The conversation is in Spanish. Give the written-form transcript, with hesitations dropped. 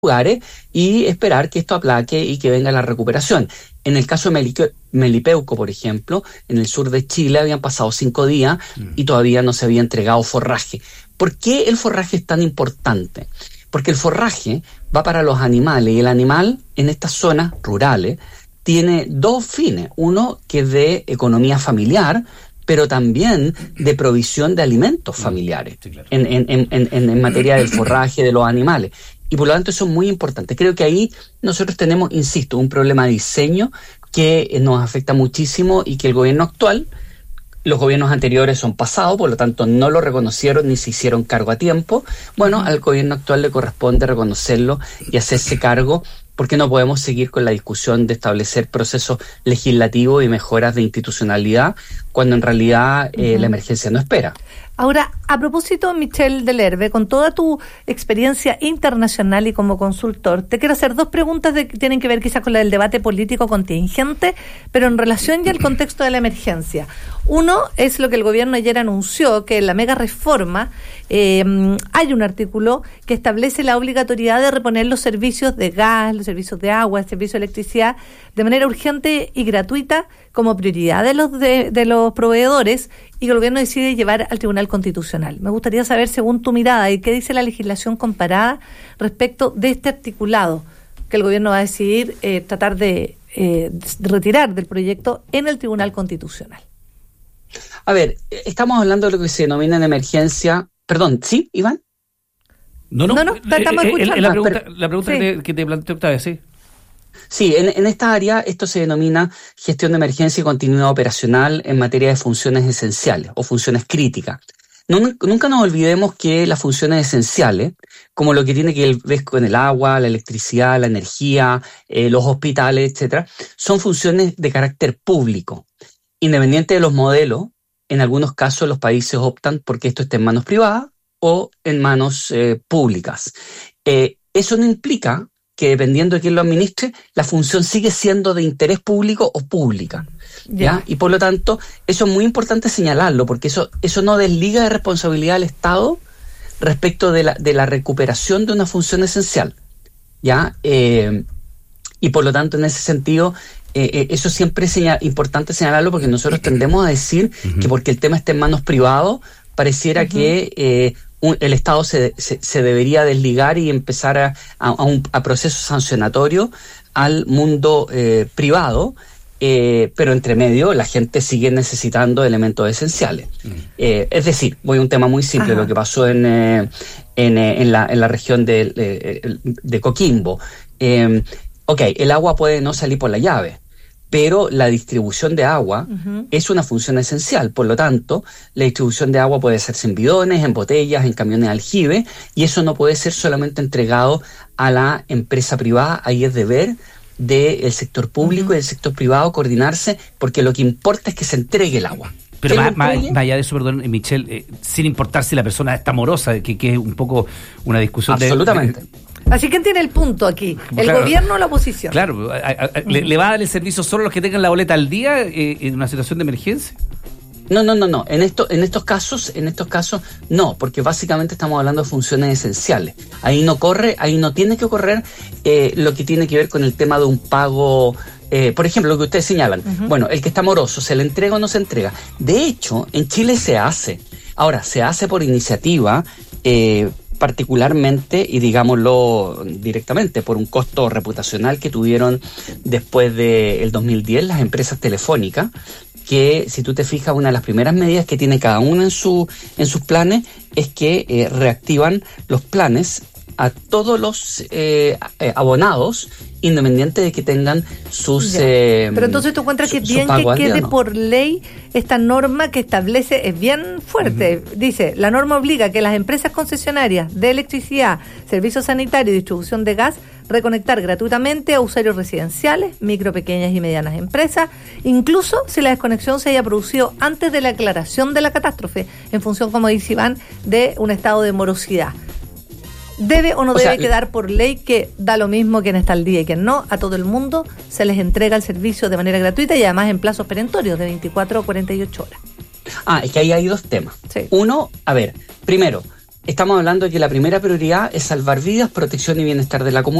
lugares y esperar que esto aplaque y que venga la recuperación. En el caso de Melipeuco, por ejemplo, en el sur de Chile habían pasado 5 días y todavía no se había entregado forraje. ¿Por qué el forraje es tan importante? Porque el forraje va para los animales y el animal en estas zonas rurales tiene 2 fines. Uno que es de economía familiar, pero también de provisión de alimentos familiares, sí, claro, en materia del forraje de los animales. Y por lo tanto eso es muy importante. Creo que ahí nosotros tenemos, insisto, un problema de diseño que nos afecta muchísimo y que el gobierno actual, los gobiernos anteriores son pasados, por lo tanto no lo reconocieron ni se hicieron cargo a tiempo. Bueno, al gobierno actual le corresponde reconocerlo y hacerse cargo, porque no podemos seguir con la discusión de establecer procesos legislativos y mejoras de institucionalidad cuando en realidad la emergencia no espera. Ahora, a propósito, Michel Delherbe, con toda tu experiencia internacional y como consultor, te quiero hacer 2 preguntas que tienen que ver quizás con la del debate político contingente, pero en relación ya al contexto de la emergencia. Uno es lo que el gobierno ayer anunció, que en la mega reforma hay un artículo que establece la obligatoriedad de reponer los servicios de gas, los servicios de agua, el servicio de electricidad, de manera urgente y gratuita como prioridad de los proveedores, y que el gobierno decide llevar al Tribunal Constitucional. Me gustaría saber, según tu mirada, y qué dice la legislación comparada respecto de este articulado que el gobierno va a decidir tratar de retirar del proyecto en el Tribunal Constitucional. A ver, estamos hablando de lo que se denomina en emergencia. Perdón, ¿sí, Iván? No, estamos escuchando. La pregunta sí, que te planteó Octavia, sí. Sí, en esta área esto se denomina gestión de emergencia y continuidad operacional en materia de funciones esenciales o funciones críticas. Nunca nos olvidemos que las funciones esenciales, como lo que tiene que ver con el agua, la electricidad, la energía, los hospitales, etcétera, son funciones de carácter público. Independiente de los modelos, en algunos casos los países optan porque esto esté en manos privadas o en manos públicas. Eso no implica que dependiendo de quién lo administre, la función sigue siendo de interés público o pública. ¿Ya? Y por lo tanto, eso es muy importante señalarlo, porque eso no desliga de responsabilidad al Estado respecto de la recuperación de una función esencial. ¿Ya? Y por lo tanto, en ese sentido, eso siempre es importante señalarlo, porque nosotros tendemos a decir que porque el tema está en manos privadas, pareciera que el Estado se debería desligar y empezar a procesos sancionatorios al mundo privado, pero entre medio la gente sigue necesitando elementos esenciales. Es decir, voy a un tema muy simple, lo que pasó en la región de Coquimbo. El agua puede no salir por la llave, pero la distribución de agua es una función esencial. Por lo tanto, la distribución de agua puede hacerse en bidones, en botellas, en camiones de aljibe, y eso no puede ser solamente entregado a la empresa privada. Ahí es deber del sector público y del sector privado coordinarse, porque lo que importa es que se entregue el agua. Pero más allá de eso, perdón, Michel, sin importar si la persona está morosa, que es un poco una discusión. Absolutamente. Así que tiene el punto aquí, el gobierno o la oposición. Claro, ¿le va a dar el servicio solo a los que tengan la boleta al día en una situación de emergencia? No. En estos casos no, porque básicamente estamos hablando de funciones esenciales. Ahí no tiene que ocurrir lo que tiene que ver con el tema de un pago. Por ejemplo, lo que ustedes señalan, bueno, el que está moroso, ¿se le entrega o no se entrega? De hecho, en Chile se hace. Ahora, se hace por iniciativa particularmente, y digámoslo directamente, por un costo reputacional que tuvieron después del 2010 las empresas telefónicas, que si tú te fijas, una de las primeras medidas que tiene cada una en sus planes es que reactivan los planes a todos los abonados, independiente de que tengan sus... Pero entonces tú encuentras que es bien que quede por ley esta norma que establece, es bien fuerte, dice, la norma obliga a que las empresas concesionarias de electricidad, servicios sanitarios y distribución de gas reconectar gratuitamente a usuarios residenciales, micro, pequeñas y medianas empresas, incluso si la desconexión se haya producido antes de la aclaración de la catástrofe, en función, como dice Iván, de un estado de morosidad. ¿Debe o no debe quedar por ley que da lo mismo quien está al día y quien no? A todo el mundo se les entrega el servicio de manera gratuita y además en plazos perentorios de 24 o 48 horas. Es que ahí hay 2 temas. Sí. Uno, primero, estamos hablando de que la primera prioridad es salvar vidas, protección y bienestar de la comunidad.